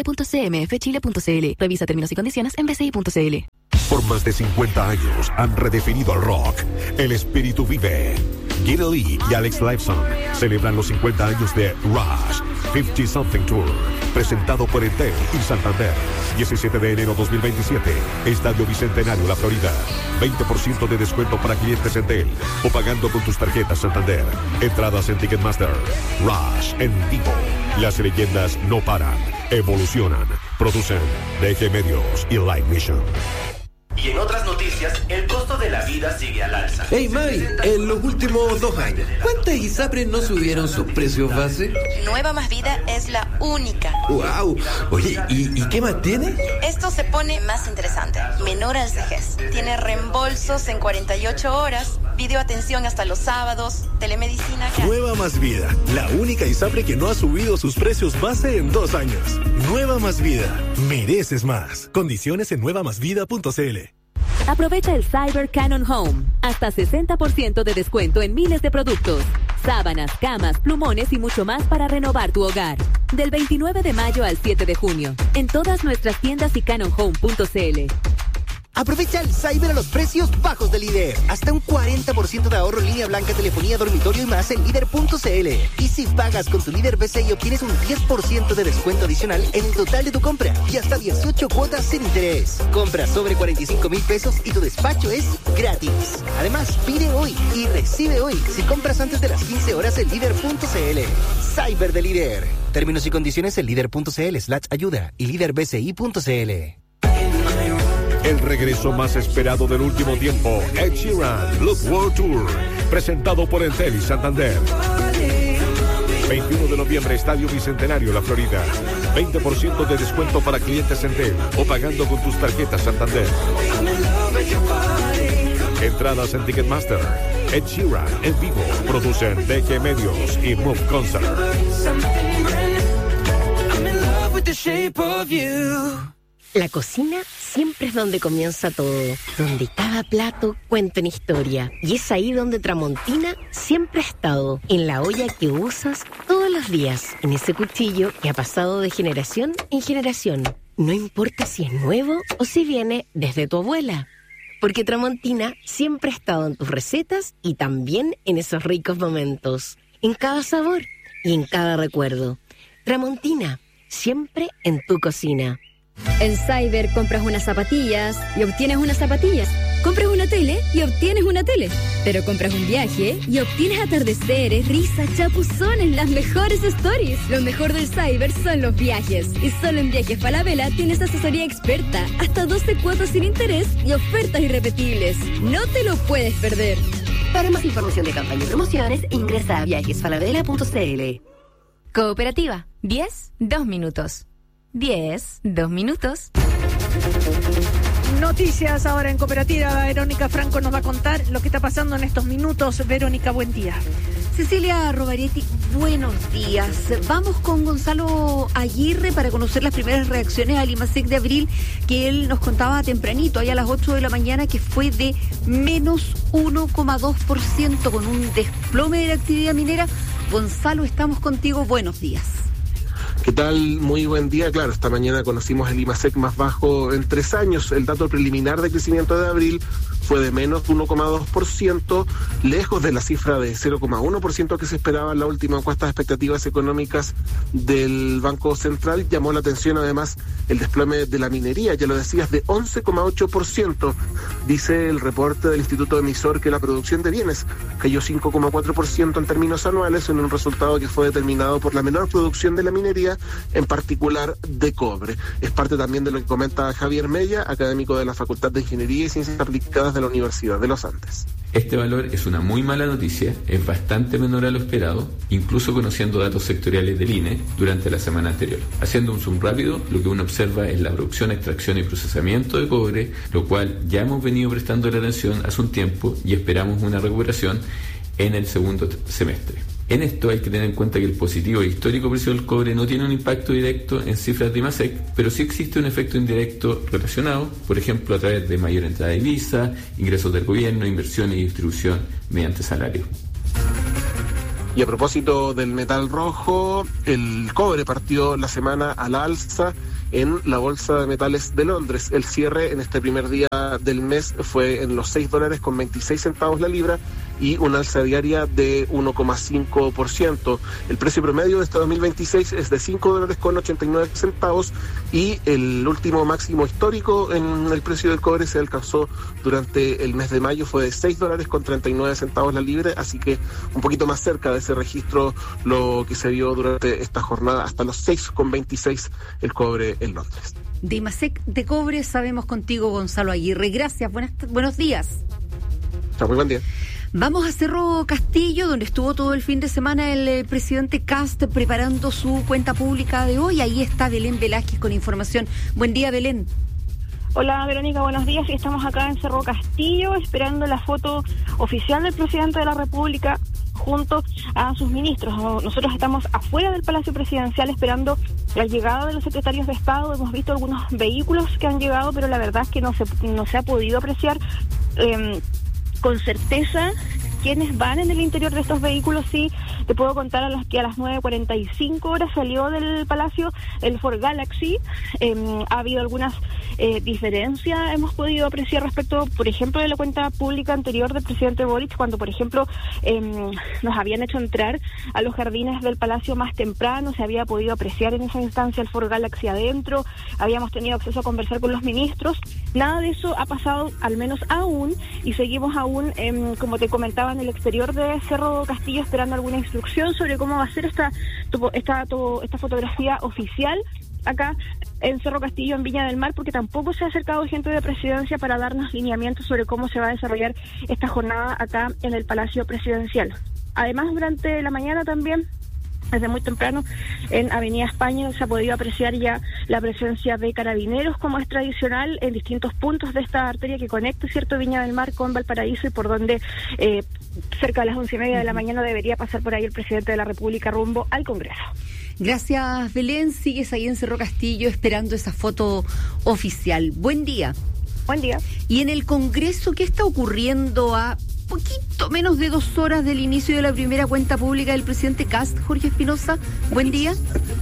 www.cmfchile.cl. Revisa términos y condiciones en bci.cl. Por más de 50 años han redefinido el rock. El espíritu vive. Geddy Lee y Alex Lifeson celebran los 50 años de Rush 50 Something Tour, presentado por Entel y Santander. 17 de enero 2027, Estadio Bicentenario, La Florida. 20% de descuento para clientes Entel o pagando con tus tarjetas Santander. Entradas en Ticketmaster. Rush en vivo. Las leyendas no paran, evolucionan. Producen DG Medios y Live Mission. Y en otras noticias, el costo de la vida sigue al alza. Hey Mari, en los últimos 2 años, ¿cuántas ISAPRES no subieron sus precios base? Nueva Más Vida es la única. ¡Wow! Oye, ¿y qué más tiene? Esto se pone más interesante. Menor al CEGES. Tiene reembolsos en 48 horas, videoatención hasta los sábados, telemedicina. Nueva Más Vida, la única ISAPRE que no ha subido sus precios base en 2 años. Nueva Más Vida, mereces más. Condiciones en nuevamasvida.cl. Aprovecha el Cyber Canon Home. Hasta 60% de descuento en miles de productos. Sábanas, camas, plumones y mucho más para renovar tu hogar. Del 29 de mayo al 7 de junio. En todas nuestras tiendas y canonhome.cl. Aprovecha el Cyber a los precios bajos de Líder. Hasta un 40% de ahorro en línea blanca, telefonía, dormitorio y más en Líder.cl. Y si pagas con tu Líder BCI obtienes un 10% de descuento adicional en el total de tu compra y hasta 18 cuotas sin interés. Compra sobre 45,000 pesos y tu despacho es gratis. Además, pide hoy y recibe hoy si compras antes de las 15 horas en Líder.cl. Cyber de Líder. Términos y condiciones en Líder.cl/ayuda y Líderbci.cl. El regreso más esperado del último tiempo, Ed Sheeran, Look World Tour, presentado por Entel y Santander. 21 de noviembre, Estadio Bicentenario, La Florida. 20% de descuento para clientes Entel o pagando con tus tarjetas Santander. Entradas en Ticketmaster. Ed Sheeran en vivo. Producen DG Medios y Move Concert. La cocina siempre es donde comienza todo, donde cada plato cuenta una historia. Y es ahí donde Tramontina siempre ha estado, en la olla que usas todos los días, en ese cuchillo que ha pasado de generación en generación. No importa si es nuevo o si viene desde tu abuela, porque Tramontina siempre ha estado en tus recetas y también en esos ricos momentos, en cada sabor y en cada recuerdo. Tramontina, siempre en tu cocina. En Cyber compras unas zapatillas y obtienes unas zapatillas. Compras una tele y obtienes una tele. Pero compras un viaje y obtienes atardeceres, risas, chapuzones, las mejores stories. Lo mejor del Cyber son los viajes. Y solo en Viajes Falabella tienes asesoría experta, hasta 12 cuotas sin interés y ofertas irrepetibles. No te lo puedes perder. Para más información de campaña y promociones, ingresa a viajesfalabella.cl. Cooperativa, 10, 2 minutos. 10, 2 minutos. Noticias ahora en Cooperativa. Verónica Franco nos va a contar lo que está pasando en estos minutos. Verónica, buen día. Cecilia Rovaretti, buenos días. Vamos con Gonzalo Aguirre para conocer las primeras reacciones al IMASEC de abril, que él nos contaba tempranito, ahí a las 8 de la mañana, que fue de menos 1,2%, con un desplome de la actividad minera. Gonzalo, estamos contigo, buenos días. ¿Qué tal? Muy buen día. Claro, esta mañana conocimos el IMASEC más bajo en 3 años. El dato preliminar de crecimiento de abril fue de menos 1,2%, lejos de la cifra de 0,1% que se esperaba en la última encuesta de expectativas económicas del Banco Central. Llamó la atención además el desplome de la minería, ya lo decías, de 11,8%. Dice el reporte del Instituto Emisor que la producción de bienes cayó 5,4% en términos anuales, en un resultado que fue determinado por la menor producción de la minería, en particular de cobre. Es parte también de lo que comenta Javier Mella, académico de la Facultad de Ingeniería y Ciencias Aplicadas de la Universidad de los Andes. Este valor es una muy mala noticia, es bastante menor a lo esperado, incluso conociendo datos sectoriales del INE durante la semana anterior. Haciendo un zoom rápido, lo que uno observa es la producción, extracción y procesamiento de cobre, lo cual ya hemos venido prestando la atención hace un tiempo y esperamos una recuperación en el segundo semestre. En esto hay que tener en cuenta que el positivo histórico precio del cobre no tiene un impacto directo en cifras de IMASEC, pero sí existe un efecto indirecto relacionado, por ejemplo, a través de mayor entrada de divisa, ingresos del gobierno, inversión y distribución mediante salario. Y a propósito del metal rojo, el cobre partió la semana a la alza en la Bolsa de Metales de Londres. El cierre en este primer día del mes fue en los $6.26 la libra y una alza diaria de 1,5%. El precio promedio de este 2026 es de $5.89 y el último máximo histórico en el precio del cobre se alcanzó durante el mes de mayo, fue de $6.39 la libra, así que un poquito más cerca de ese registro lo que se vio durante esta jornada, hasta los 6,26 el cobre en Londres. De IMASEC de cobre sabemos contigo, Gonzalo Aguirre. Gracias, buenos días. Chao, muy buen día. Vamos a Cerro Castillo, donde estuvo todo el fin de semana el presidente Kast preparando su cuenta pública de hoy. Ahí está Belén Velázquez con información. Buen día, Belén. Hola, Verónica, buenos días. Estamos acá en Cerro Castillo esperando la foto oficial del presidente de la República junto a sus ministros. Nosotros estamos afuera del Palacio Presidencial esperando la llegada de los secretarios de Estado. Hemos visto algunos vehículos que han llegado, pero la verdad es que no se ha podido apreciar con certeza quiénes van en el interior de estos vehículos. Sí, te puedo contar que a las 9:45 salió del Palacio el Ford Galaxy. Ha habido algunas diferencias, hemos podido apreciar respecto, por ejemplo, de la cuenta pública anterior del presidente Boric, cuando, por ejemplo, nos habían hecho entrar a los jardines del Palacio más temprano, se había podido apreciar en esa instancia el Ford Galaxy adentro, habíamos tenido acceso a conversar con los ministros. Nada de eso ha pasado, al menos aún, y seguimos aún, como te comentaba, en el exterior de Cerro Castillo esperando alguna instrucción sobre cómo va a ser esta fotografía oficial acá en Cerro Castillo, en Viña del Mar, porque tampoco se ha acercado gente de Presidencia para darnos lineamientos sobre cómo se va a desarrollar esta jornada acá en el Palacio Presidencial. Además, durante la mañana también, desde muy temprano, en Avenida España se ha podido apreciar ya la presencia de carabineros, como es tradicional, en distintos puntos de esta arteria que conecta, ¿cierto?, Viña del Mar con Valparaíso, y por donde cerca de las 11:30 de la mañana debería pasar por ahí el presidente de la República rumbo al Congreso. Gracias, Belén. Sigues ahí en Cerro Castillo esperando esa foto oficial. Buen día. Buen día. Y en el Congreso, ¿qué está ocurriendo a poquito menos de 2 horas del inicio de la primera cuenta pública del presidente Kast? Jorge Espinosa, buen día.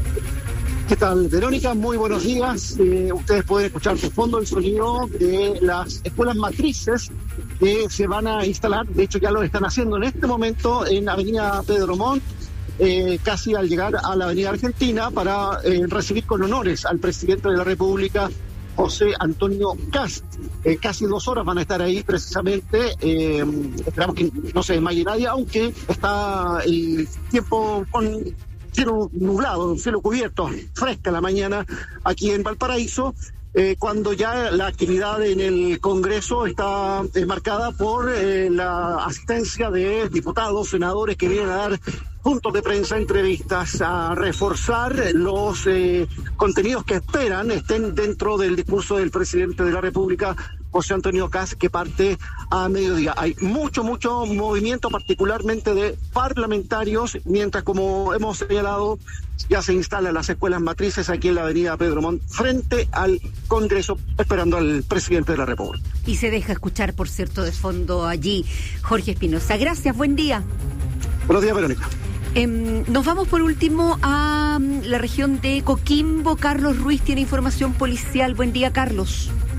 ¿Qué tal, Verónica? Muy buenos días. Ustedes pueden escuchar de fondo el sonido de las escuelas matrices que se van a instalar. De hecho, ya lo están haciendo en este momento en Avenida Pedro Montt, casi al llegar a la Avenida Argentina, para recibir con honores al presidente de la República, José Antonio Kast. Casi 2 horas van a estar ahí precisamente. Esperamos que no se desmaye nadie, aunque está el tiempo con cielo nublado, cielo cubierto, fresca la mañana aquí en Valparaíso, cuando ya la actividad en el Congreso está marcada por la asistencia de diputados, senadores que vienen a dar puntos de prensa, entrevistas, a reforzar los contenidos que esperan estén dentro del discurso del presidente de la República, José Antonio Kast, que parte a mediodía. Hay mucho movimiento, particularmente de parlamentarios, mientras, como hemos señalado, ya se instalan las escuelas matrices aquí en la avenida Pedro Montt, frente al Congreso, esperando al presidente de la República. Y se deja escuchar, por cierto, de fondo allí Jorge Espinosa. Gracias, buen día. Buenos días, Verónica. Nos vamos por último a la región de Coquimbo. Carlos Ruiz tiene información policial. Buen día, Carlos.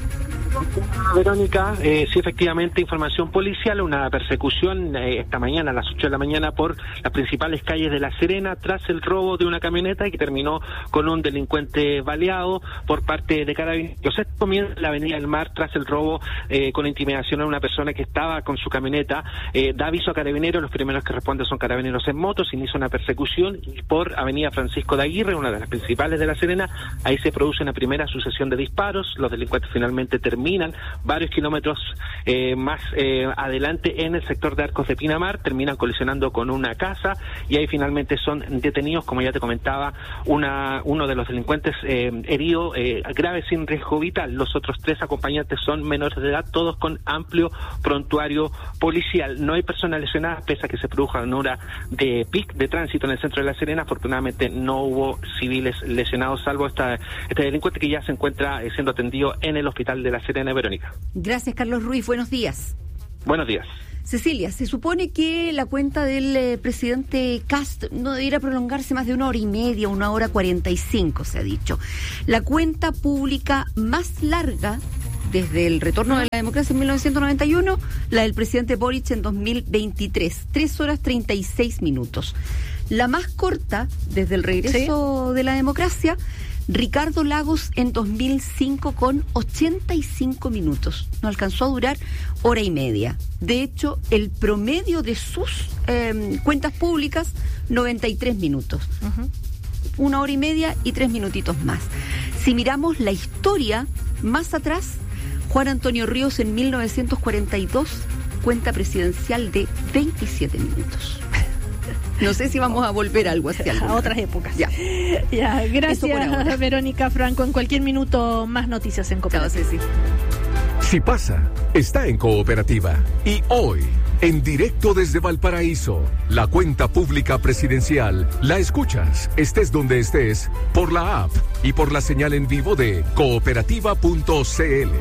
Verónica, sí, efectivamente, información policial, una persecución esta mañana a las 8 de la mañana por las principales calles de La Serena tras el robo de una camioneta y que terminó con un delincuente baleado por parte de Carabineros. Esto comienza en la Avenida del Mar tras el robo con intimidación a una persona que estaba con su camioneta. Da aviso a Carabineros, los primeros que responden son Carabineros en moto, se inicia una persecución y por Avenida Francisco de Aguirre, una de las principales de La Serena, ahí se produce una primera sucesión de disparos, los delincuentes finalmente terminan varios kilómetros más adelante en el sector de Arcos de Pinamar, terminan colisionando con una casa y ahí finalmente son detenidos, como ya te comentaba, uno de los delincuentes herido grave sin riesgo vital. Los otros 3 acompañantes son menores de edad, todos con amplio prontuario policial. No hay personas lesionadas, pese a que se produjo una hora de pic de tránsito en el centro de La Serena. Afortunadamente no hubo civiles lesionados, salvo este delincuente que ya se encuentra siendo atendido en el hospital de La Serena. Verónica. Gracias, Carlos Ruiz. Buenos días. Buenos días. Cecilia, se supone que la cuenta del presidente Kast no debiera prolongarse más de 1 hora y media, 1 hora 45, se ha dicho. La cuenta pública más larga desde el retorno de la democracia en 1991, la del presidente Boric en 2023, 3 horas 36 minutos. La más corta desde el regreso de la democracia, Ricardo Lagos en 2005 con 85 minutos. No alcanzó a durar 1 hora y media. De hecho, el promedio de sus cuentas públicas, 93 minutos. 1 hora y media y 3 minutitos más. Si miramos la historia más atrás, Juan Antonio Ríos en 1942, cuenta presidencial de 27 minutos. No sé si vamos a volver a algo así. A otras épocas. Ya, gracias, Verónica Franco. En cualquier minuto, más noticias en Cooperativa. Si pasa, está en Cooperativa. Y hoy, en directo desde Valparaíso, la cuenta pública presidencial la escuchas, estés donde estés, por la app y por la señal en vivo de cooperativa.cl.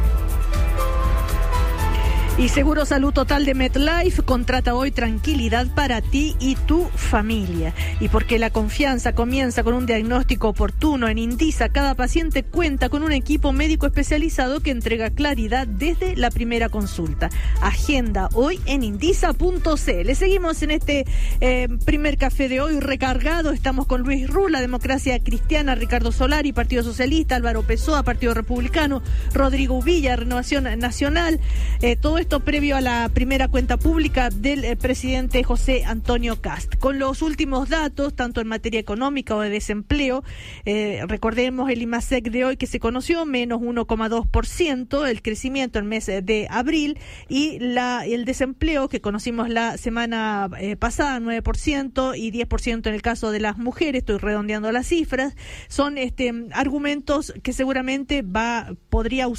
Y Seguro Salud Total de MetLife contrata hoy tranquilidad para ti y tu familia. Y porque la confianza comienza con un diagnóstico oportuno en Indisa, cada paciente cuenta con un equipo médico especializado que entrega claridad desde la primera consulta. Agenda hoy en indisa.cl. Seguimos en este primer café de hoy recargado. Estamos con Luis Rula, Democracia Cristiana, Ricardo Solari, Partido Socialista, Álvaro Pessoa, Partido Republicano, Rodrigo Uvilla, Renovación Nacional. Todo esto previo a la primera cuenta pública del presidente José Antonio Kast. Con los últimos datos, tanto en materia económica o de desempleo, recordemos el IMASEC de hoy que se conoció, menos 1,2%, el crecimiento en el mes de abril, y el desempleo que conocimos la semana pasada, 9% y 10% en el caso de las mujeres, estoy redondeando las cifras, son argumentos que seguramente podría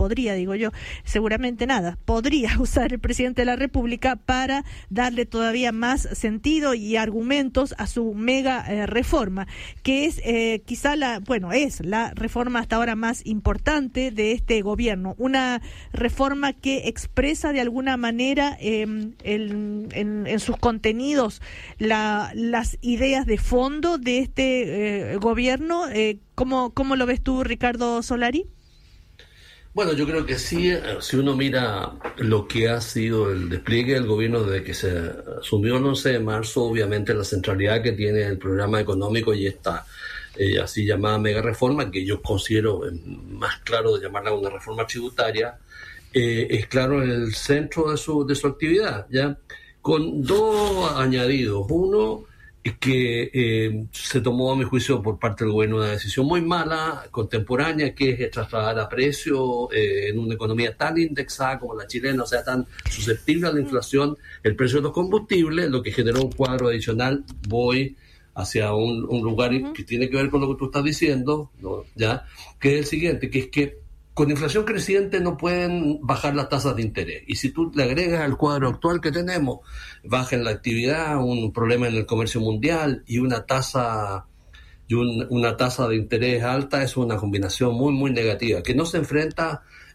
usar el presidente de la República para darle todavía más sentido y argumentos a su mega reforma, que es es la reforma hasta ahora más importante de este gobierno, una reforma que expresa de alguna manera en sus contenidos las ideas de fondo de este gobierno. ¿Cómo lo ves tú, Ricardo Solari? Bueno, yo creo que sí, si uno mira lo que ha sido el despliegue del gobierno desde que se asumió el 11 de marzo, obviamente la centralidad que tiene el programa económico y esta así llamada mega reforma, que yo considero más claro de llamarla una reforma tributaria, es claro en el centro de su actividad, ¿ya? Con 2 añadidos. Uno, que se tomó, a mi juicio, por parte del gobierno una decisión muy mala, contemporánea, que es trasladar a precio en una economía tan indexada como la chilena, o sea, tan susceptible a la inflación, el precio de los combustibles, lo que generó un cuadro adicional. Voy hacia un lugar que tiene que ver con lo que tú estás diciendo, ¿no? ¿Ya? Que es el siguiente, que es que con inflación creciente no pueden bajar las tasas de interés. Y si tú le agregas al cuadro actual que tenemos, baja en la actividad, un problema en el comercio mundial y una tasa de interés alta, es una combinación muy, muy negativa, que no se enfrenta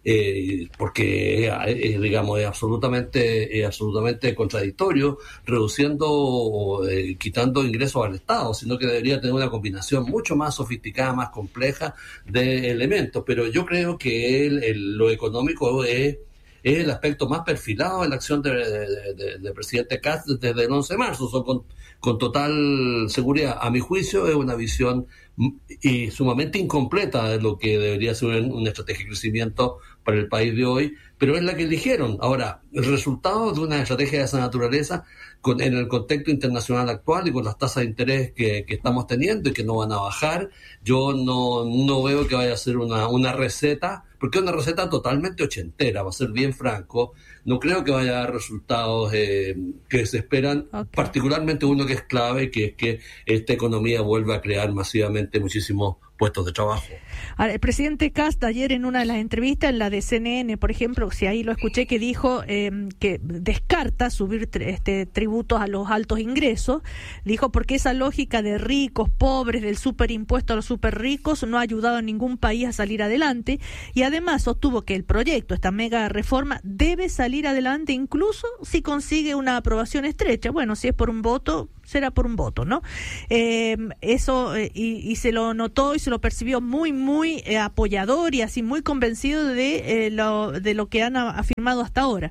porque digamos es absolutamente contradictorio, reduciendo o quitando ingresos al Estado, sino que debería tener una combinación mucho más sofisticada, más compleja de elementos. Pero yo creo que lo económico es el aspecto más perfilado de la acción del presidente Kast desde el 11 de marzo. Con total seguridad, a mi juicio, es una visión sumamente incompleta de lo que debería ser una estrategia de crecimiento para el país de hoy, pero es la que eligieron. Ahora, el resultado de una estrategia de esa naturaleza, en el contexto internacional actual y con las tasas de interés que estamos teniendo y que no van a bajar, yo no veo que vaya a ser una receta, porque es una receta totalmente ochentera, va a ser bien franco. No creo que vaya a dar resultados que se esperan, particularmente uno que es clave, que es que esta economía vuelva a crear masivamente muchísimos puestos de trabajo. Ahora, el presidente Kast ayer en una de las entrevistas, en la de CNN, por ejemplo, si ahí lo escuché, que dijo que descarta subir tributos a los altos ingresos, dijo porque esa lógica de ricos, pobres, del superimpuesto a los superricos no ha ayudado a ningún país a salir adelante, y además sostuvo que el proyecto, esta mega reforma, debe salir adelante incluso si consigue una aprobación estrecha. Bueno, si es por un voto, será por un voto, ¿no? Eso, y se lo notó y se lo percibió muy apoyador y así muy convencido de lo que han afirmado hasta ahora.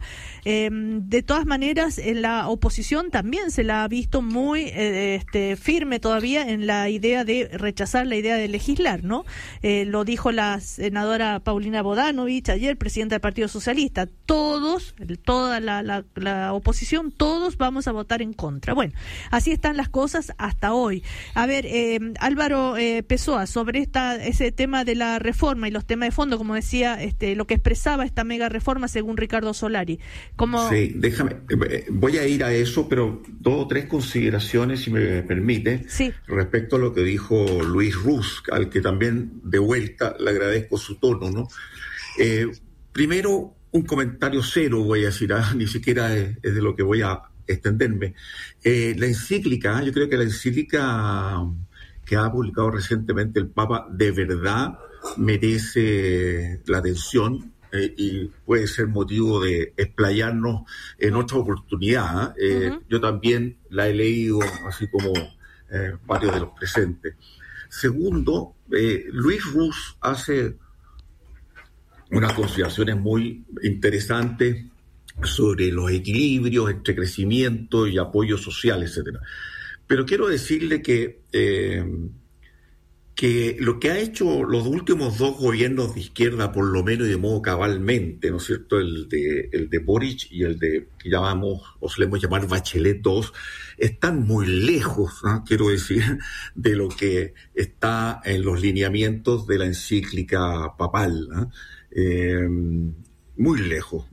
De todas maneras, en la oposición también se la ha visto muy firme todavía en la idea de rechazar la idea de legislar, ¿no? Lo dijo la senadora Paulina Bodanovich ayer, presidenta del Partido Socialista. Toda la oposición, todos vamos a votar en contra. Bueno, así están las cosas hasta hoy. A ver, Álvaro Pessoa, sobre ese tema de la reforma y los temas de fondo, como decía, lo que expresaba esta mega reforma según Ricardo Solari. Sí, voy a ir a eso, pero 2 o 3 consideraciones, si me permite, respecto a lo que dijo Luis Ruz, al que también de vuelta le agradezco su tono, ¿no? Primero, un comentario cero voy a decir, ni siquiera es de lo que voy a extenderme. La encíclica, yo creo que la encíclica que ha publicado recientemente el Papa de verdad merece la atención y puede ser motivo de explayarnos en otra oportunidad. Yo también la he leído, así como varios de los presentes. Segundo, Luis Ruz hace unas consideraciones muy interesantes sobre los equilibrios entre crecimiento y apoyo social, etcétera. Pero quiero decirle que lo que ha hecho los últimos 2 gobiernos de izquierda, por lo menos y de modo cabalmente, ¿no es cierto?, el de Boric y el de que llamamos o solemos llamar Bachelet 2, están muy lejos, ¿no?, quiero decir, de lo que está en los lineamientos de la encíclica papal, ¿no? Muy lejos,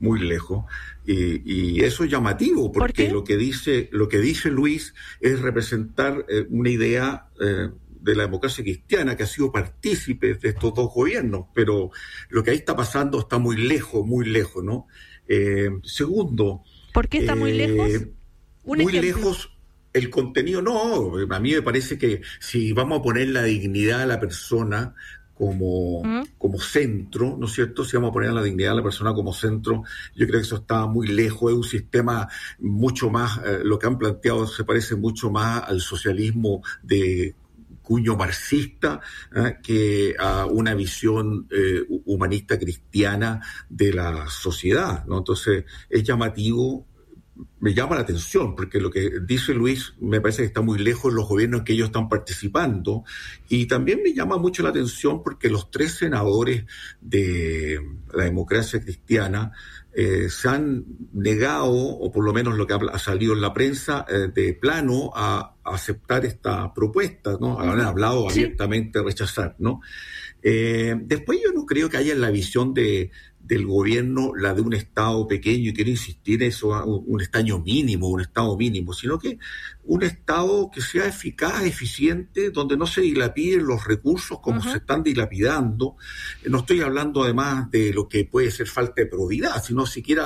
y eso es llamativo, porque lo que dice Luis es representar una idea de la democracia cristiana que ha sido partícipe de estos 2 gobiernos, pero lo que ahí está pasando está muy lejos, ¿no? Segundo, ¿por qué está muy lejos? Muy lejos el contenido. No, a mí me parece que si vamos a poner la dignidad de la persona como centro, ¿no es cierto? Si vamos a poner a la dignidad de la persona como centro, yo creo que eso está muy lejos. Es un sistema mucho más, lo que han planteado se parece mucho más al socialismo de cuño marxista que a una visión humanista cristiana de la sociedad, ¿no? Entonces es llamativo. Me llama la atención, porque lo que dice Luis me parece que está muy lejos de los gobiernos en que ellos están participando, y también me llama mucho la atención porque los 3 senadores de la democracia cristiana se han negado, o por lo menos lo que ha salido en la prensa, de plano a aceptar esta propuesta, ¿no? Han hablado abiertamente de rechazar, ¿no? Después yo no creo que haya en la visión del gobierno la de un Estado pequeño, y quiero insistir en eso, un Estado mínimo, sino que un Estado que sea eficaz, eficiente, donde no se dilapiden los recursos como se están dilapidando. No estoy hablando además de lo que puede ser falta de probidad, sino siquiera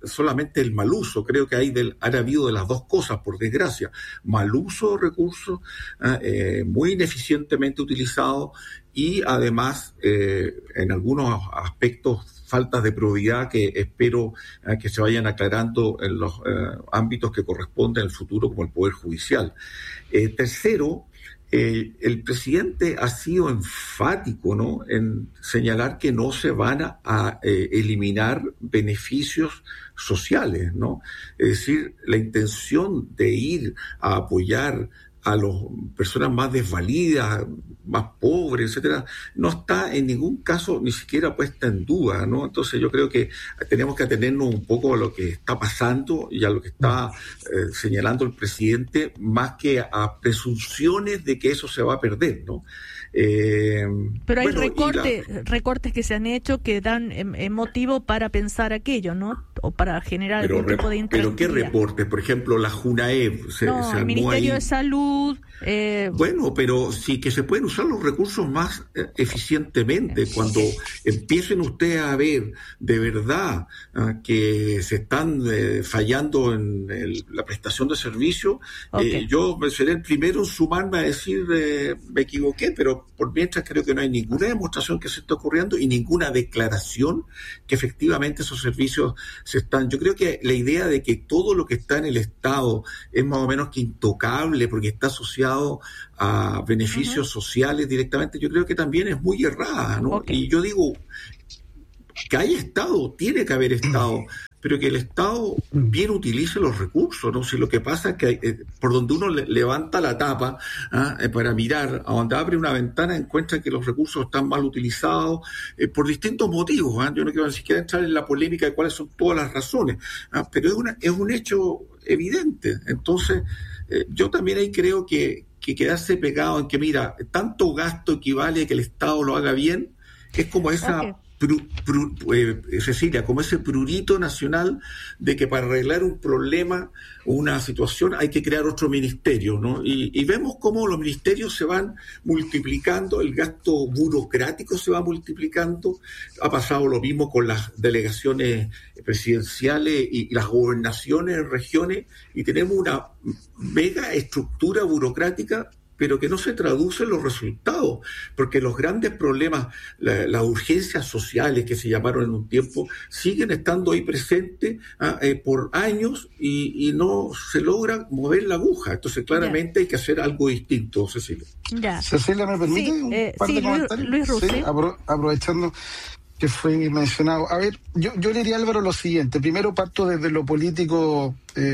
solamente el mal uso, creo que han habido de las dos cosas, por desgracia, mal uso de recursos, muy ineficientemente utilizados y además en algunos aspectos faltas de probidad que espero que se vayan aclarando en los ámbitos que corresponden al futuro, como el Poder Judicial. Tercero, el presidente ha sido enfático, ¿no?, en señalar que no se van a eliminar beneficios sociales, ¿no? Es decir, la intención de ir a apoyar a las personas más desvalidas, más pobres, etcétera, no está en ningún caso ni siquiera puesta en duda, ¿no? Entonces yo creo que tenemos que atenernos un poco a lo que está pasando y a lo que está señalando el presidente, más que a presunciones de que eso se va a perder, ¿no? Pero hay recortes que se han hecho que dan motivo para pensar aquello, ¿no? O para generar algún tipo de ¿Pero qué reportes? Por ejemplo, la Junaev el Ministerio de Salud. Bueno, pero sí que se pueden usar los recursos más eficientemente. Cuando empiecen ustedes a ver de verdad que se están fallando en la prestación de servicios, yo seré el primero en sumarme a decir me equivoqué, pero por mientras creo que no hay ninguna demostración que se esté ocurriendo y ninguna declaración que efectivamente esos servicios se están. Yo creo que la idea de que todo lo que está en el Estado es más o menos que intocable porque está asociado a beneficios sociales directamente, yo creo que también es muy errada, ¿no? Y yo digo que hay Estado, tiene que haber Estado, pero que el Estado bien utilice los recursos, ¿no? Si lo que pasa es que por donde uno levanta la tapa para mirar, a donde abre una ventana, encuentra que los recursos están mal utilizados por distintos motivos. Yo no quiero ni siquiera entrar en la polémica de cuáles son todas las razones, pero es un hecho evidente. Entonces, yo también ahí creo que quedarse pegado en que, mira, tanto gasto equivale a que el Estado lo haga bien, es como esa... Cecilia, como ese prurito nacional de que para arreglar un problema o una situación hay que crear otro ministerio, ¿no? Y vemos cómo los ministerios se van multiplicando, el gasto burocrático se va multiplicando, ha pasado lo mismo con las delegaciones presidenciales y las gobernaciones en regiones, y tenemos una mega estructura burocrática pero que no se traduce en los resultados, porque los grandes problemas, las urgencias sociales que se llamaron en un tiempo, siguen estando ahí presentes por años y no se logra mover la aguja. Entonces, claramente hay que hacer algo distinto, Cecilia. Cecilia, ¿me permite un par de comentarios? Luis Rossi. Sí, aprovechando que fue mencionado. A ver, yo le diría a Álvaro lo siguiente. Primero parto desde lo político.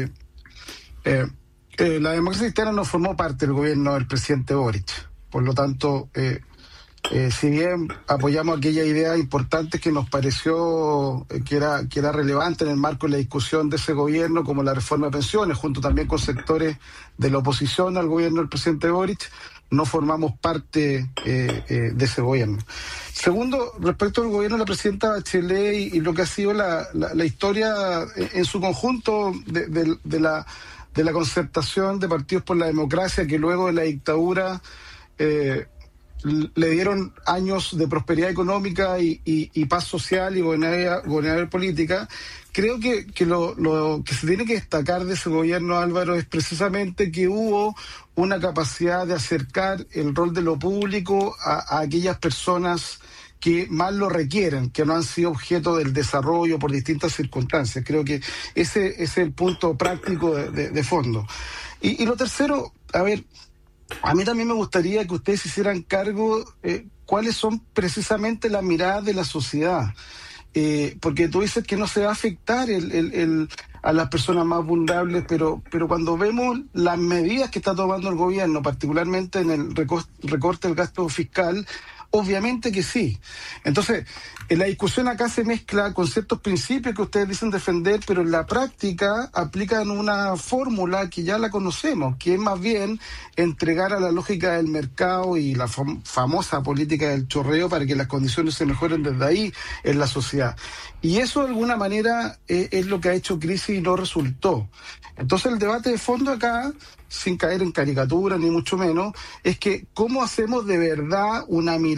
La democracia cristiana no formó parte del gobierno del presidente Boric. Por lo tanto, si bien apoyamos aquella idea importante que nos pareció que era relevante en el marco de la discusión de ese gobierno, como la reforma de pensiones, junto también con sectores de la oposición al gobierno del presidente Boric, no formamos parte de ese gobierno. Segundo, respecto al gobierno de la presidenta Bachelet y lo que ha sido la historia en su conjunto de la concertación de partidos por la democracia, que luego de la dictadura le dieron años de prosperidad económica y paz social y gobernabilidad política. Creo que lo que se tiene que destacar de ese gobierno, Álvaro, es precisamente que hubo una capacidad de acercar el rol de lo público a aquellas personas que más lo requieren, que no han sido objeto del desarrollo por distintas circunstancias. Creo que ese es el punto práctico de fondo. Y lo tercero, a ver, a mí también me gustaría que ustedes hicieran cargo cuáles son precisamente las miradas de la sociedad. Porque tú dices que no se va a afectar a las personas más vulnerables, pero cuando vemos las medidas que está tomando el gobierno, particularmente en el recorte del gasto fiscal, obviamente que sí. Entonces, en la discusión acá se mezcla con ciertos principios que ustedes dicen defender, pero en la práctica aplican una fórmula que ya la conocemos, que es más bien entregar a la lógica del mercado y la famosa política del chorreo para que las condiciones se mejoren desde ahí en la sociedad. Y eso de alguna manera es lo que ha hecho crisis y no resultó. Entonces el debate de fondo acá, sin caer en caricaturas ni mucho menos, es que cómo hacemos de verdad una mirada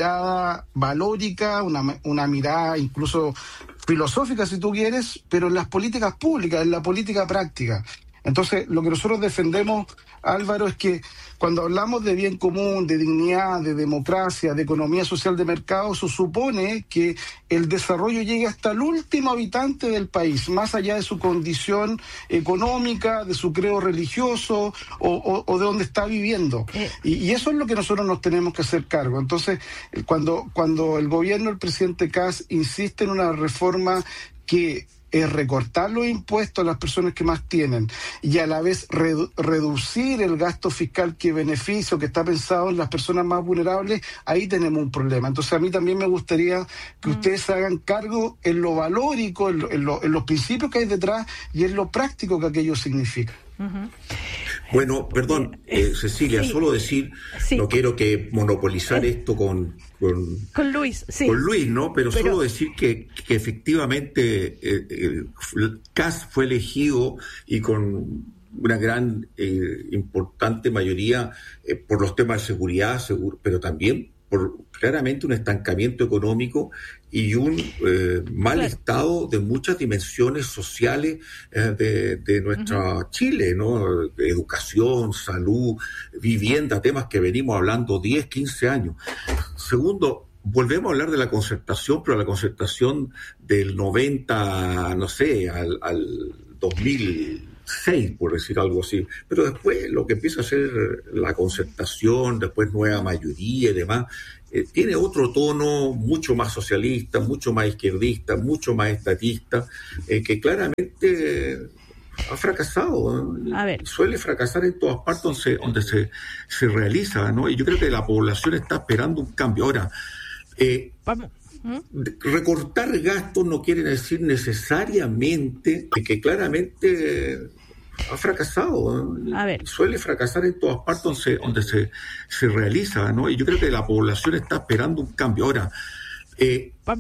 mirada valórica, una mirada incluso filosófica, si tú quieres, pero en las políticas públicas, en la política práctica. Entonces, lo que nosotros defendemos, Álvaro, es que cuando hablamos de bien común, de dignidad, de democracia, de economía social de mercado, eso supone que el desarrollo llegue hasta el último habitante del país, más allá de su condición económica, de su credo religioso o de donde está viviendo. Y eso es lo que nosotros nos tenemos que hacer cargo. Entonces, cuando el gobierno, el presidente Kast, insiste en una reforma que es recortar los impuestos a las personas que más tienen y a la vez reducir el gasto fiscal que beneficia o que está pensado en las personas más vulnerables, ahí tenemos un problema. Entonces a mí también me gustaría que ustedes se hagan cargo en lo valórico, en los principios que hay detrás y en lo práctico que aquello significa. Bueno, perdón, Cecilia, solo decir, no quiero que monopolizar esto con Luis, con Luis, ¿no? Pero solo decir que efectivamente Kast fue elegido y con una gran importante mayoría por los temas de seguridad, pero también por claramente un estancamiento económico y un mal estado de muchas dimensiones sociales de nuestra Chile, ¿no? Educación, salud, vivienda, temas que venimos hablando 10, 15 años. Segundo, volvemos a hablar de la concertación, pero la concertación del 90, no sé, al 2006, por decir algo así. Pero después lo que empieza a ser la concertación, después nueva mayoría y demás, tiene otro tono mucho más socialista, mucho más izquierdista, mucho más estatista, que ha fracasado, ¿no? A ver. Suele fracasar en todas partes donde se realiza, ¿no? Y yo creo que la población está esperando un cambio. Ahora, recortar gastos no quiere decir necesariamente que claramente ha fracasado, ¿no? A ver. Suele fracasar en todas partes donde se realiza, ¿no? Y yo creo que la población está esperando un cambio. Ahora,